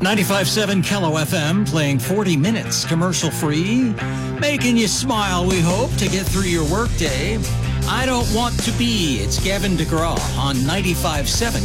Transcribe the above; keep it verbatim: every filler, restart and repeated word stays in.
ninety-five point seven Kello F M, playing forty minutes commercial-free, making you smile, we hope, to get through your workday. I Don't Want to Be. It's Gavin DeGraw on ninety-five point seven